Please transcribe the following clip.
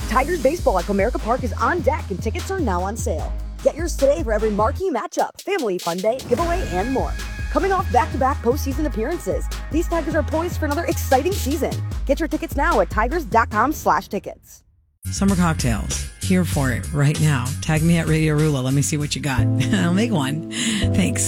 Tigers baseball at Comerica Park is on deck and tickets are now on sale. Get yours today for every marquee matchup, family fun day, giveaway, and more. Coming off back-to-back postseason appearances, these Tigers are poised for another exciting season. Get your tickets now at tigers.com/tickets. Summer cocktails. Here for it right now. Tag me at Radio Rula. Let me see what you got. I'll make one. Thanks.